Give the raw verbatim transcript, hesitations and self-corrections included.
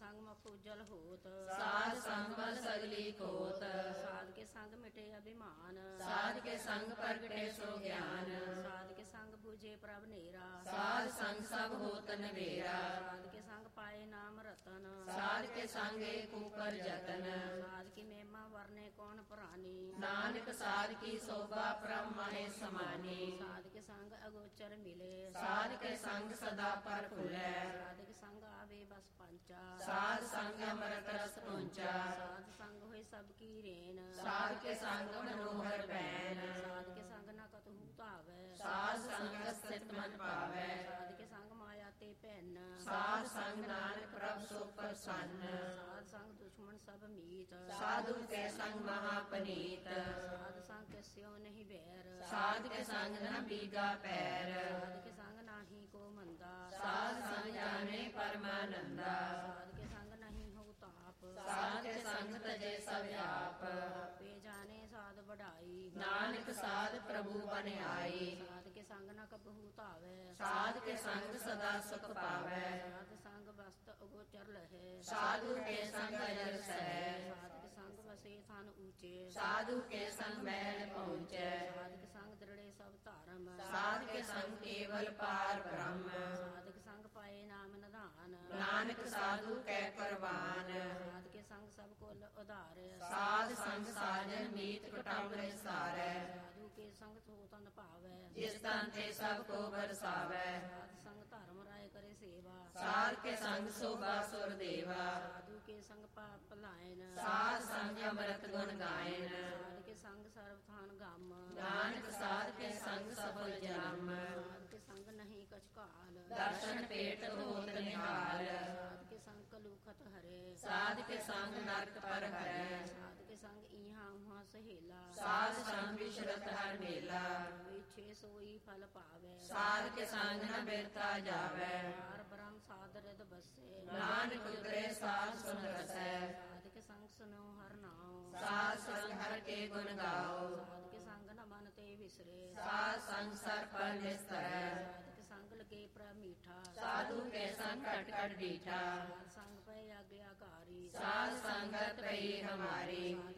ਸੰਗ ਮਫੂਜਲ ਹੋਤ, ਸਾਧ ਸੰਗ ਮਲ ਸਗਲੀ ਕੋਤ। ਸਾਧ ਕੇ ਸੰਗ ਮਿਟੇ ਅਭਿਮਾਨ, ਸਾਧ ਕੇ ਸੰਗ ਪ੍ਰਗਟੇ ਸੋ ਗਿਆਨ। ਸਾਧ ਕੇ ਸੰਗ ਬੂਝੇ ਪ੍ਰਭ ਨੇਰਾ, ਸਾਧ ਸੰਗ ਸਭ ਹੋਤ ਨਵੇਰਾ। ਸਾਧ ਕੇ ਸੰਗ ਪਾਏ ਨਾਮ ਰਤਨ, ਸਾਧ ਕੇ ਸੰਗ ਏਕ ਊਪਰ ਜਤਨ। ਸਾਧ ਕੀ ਮਹਿਮਾ ਵਰਨੇ ਕੌਣ ਪ੍ਰਾਨੀ, ਨਾਨਕ ਸਾਧ ਕੀ ਸੋਭਾ ਬ੍ਰਹਮ ਮਹੇ ਸਮਾਨੀ। ਸਾਧ ਕੇ ਸੰਗ ਅਗੋਚਰ ਮਿਲੇ, ਸਾਧ ਕੇ ਸੰਗ ਸਦਾ ਪਰ ਫੁੱਲੈ। ਸਾਧ ਕੇ ਸੰਗ ਆਵੇ ਬਸ ਪੰਚਾ, ਸਾਧ ਸੰਗ ਅੰਮ੍ਰਿਤ ਰਸ ਪਹੁੰਚਾ। ਸਾਧ ਸੰਗ ਹੋਏ ਸਭ ਕੀ ਰੇਨ, ਸਾਧ ਕੇ ਸੰਗ ਮਨੋਹਰ ਭੈਣ। ਸਾਧ ਕੇ ਸੰਗ ਨਾ ਕਤਹੂ ਧਾਵੈ, ਸਾਧ ਸੰਗ ਸਥਿਤ ਮਨ ਪਾਵੈ। ਸਾਧ ਕੇ ਸੰਗ ਮਾਇਆ ਤੇ ਭੈਨ, ਸਾਧ ਸੰਗ ਨਾਨਕ ਪ੍ਰਭ ਸੋ ਪ੍ਰਸੰਨ। ਸਾਧ ਸੰਗ ਦੁਸ਼ਮਣ ਸਭ ਮੀਤ, ਸਾਧੂ ਕੇ ਸੰਗ ਮਹਾ ਪਨੀਤ। ਸਾਧ ਸੰਗ ਕਿਸਿਓ ਨਹੀਂ ਬੈਰ, ਸਾਧ ਕੇ ਸੰਗ ਨ ਬੀਗਾ ਪੈਰ। ਸਾਧ ਕੇ ਸੰਗ ਨਾਹੀ ਕੋ ਮੰਦਾ, ਸਾਧ ਸੰਗ ਜਾਣੇ ਪਰਮਾਨੰਦਾ। ਸਾਧ ਕੇ ਸੰਗ ਨਹੀਂ ਹੋ ਤਾਪ, ਸਾਧ ਕੇ ਸੰਗ ਤਜੇ ਸਭ ਆਪ। ਆਪੇ ਜਾਣੇ ਸਾਧ ਵਡਾਈ, ਨਾਨਕ ਸਾਧ ਪ੍ਰਭੂ ਬਨ ਆਈ। ਸਾਧ ਕੇ ਸੰਗ ਨਾ ਕਬਹੂ ਧਾਵੈ, ਸਾਧ ਕੇ ਸੰਗ ਸਦਾ ਸੁਖ ਪਾਵੈ। ਸਾਧ ਸੰਗ ਵਸਤ ਅਗੋਚਰ ਲਹੈ, ਸਾਧੂ ਕੇ ਸੰਗ ਅਜਰ ਸਹਿ। ਸਾਧ ਕੇ ਸੰਗ ਵਸੇ ਥਾਨ ਊਚੇ, ਸਾਧੂ ਕੇ ਸੰਗ ਮਹਿਲ ਪਹੁੰਚੈ। ਸਾਧ ਕੇ ਸੰਗ ਦ੍ਰਿੜੇ ਸਭ ਧਰਮ, ਸਾਧ ਕੇ ਸੰਗ ਕੇਵਲ ਪਾਰ ਬ੍ਰਹਮ। ਸਾਧ ਕੇ ਸੰਗ ਪਾਏ ਨਾਮ ਨਿਧਾਨ, ਨਾਨਕ ਸਾਧੂ ਕੈ ਕਰਵਾਨ। ਸਾਧ ਕੇ ਸੰਗ ਸਭ ਕੋਲ ਉਧਾਰ, ਸਾਧ ਸੰਗ ਸਾਜਨ ਮੀਤ ਕੁਟੰਬ ਸਾਰੈ। ਸਾਧੂ ਕੇ ਸੰਗ ਸੋ ਤਨ ਭਾਵੈ, ਜਿਸ ਤਨ ਤੇ ਸਭ ਕੋ ਬਰਸਾਵੈ। ਸਾਧ ਸੰਗ ਧਰਮ ਰਾਏ ਕਰੇ ਸੇਵਾ, ਸਾਧ ਕੇ ਸੰਗ ਸੋਭਾ ਸੁਰ ਦੇਵਾ। ਸਾਧੂ ਕੇ ਸੰਗ ਪਾਪ ਭਲਾਇਨ, ਸਾਧ ਸੰਗ ਅੰਮ੍ਰਿਤ ਗੁਣ ਗਾਇਨ। ਸਾਧ ਕੇ ਸੰਗ ਸਰਬ ਥਾਨ ਗਮ, ਨਾਨਕ ਸਾਧ ਕੇ ਸੰਗ ਸਫਲ ਜਨਮ। ਸਾਧ ਕੇ ਸੰਗ ਨਹੀਂ ਕਛ ਕਾਲ, ਦਰਸ਼ਨ ਪੇਟ ਹੋਤ ਨਿਹਾਲ। ਸਾਧ ਕੇ ਸੰਗ ਕਲੂਖਤ ਹਰੇ, ਸਾਧ ਕੇ ਸੰਗ ਨਰਕ ਪਰ ਹਰੈ। ਸਾਧ ਕੇ ਸੰਗ ਇਹਾਂ ਉਹਾਂ ਸਹੇਲਾ, ਸਾਧ ਸੰਗ ਵਿਸ਼ਰਤ ਹਰ ਮੇਲਾ। ਵਿਛੇ ਸੋਈ ਫਲ ਪਾਵੈ, ਸਾਧ ਕੇ ਸੰਗ ਨ ਬਿਰਤਾ ਜਾਵੈ। ਹਰ ਬ੍ਰਹਮ ਸਾਧ ਰਿਦ ਬਸੇ, ਨਾਨਕ ਉਤਰੇ ਸਾਧ ਸੁਨ ਰਸੈ। ਸਾਧ ਕੇ ਸੰਗ ਸੁਨੋ ਹਰ ਨਾਉ, ਸਾਧ ਸੰਗ ਹਰ ਕੇ ਗੁਣ ਗਾਓ। ਸਾਧ ਕੇ ਸੰਗ ਨ ਮਨ ਤੇ ਵਿਸਰੇ, ਸਾਧ ਸੰਗ ਸਰ ਪਰ ਨਿਸਤਰੈ। ਸਾਧ ਕੇ ਸੰਗ ਲਗੇ ਪ੍ਰਭ ਮੀਠਾ, ਸਾਧੂ ਕੇ ਸੰਗ ਘਟ ਘਟ ਡੀਠਾ। ਸਾਧ ਸੰਗ ਪਏ ਆਗਿਆਕਾਰੀ, ਸਾਧ ਸੰਗਤ ਪਈ ਹਮਾਰੀ।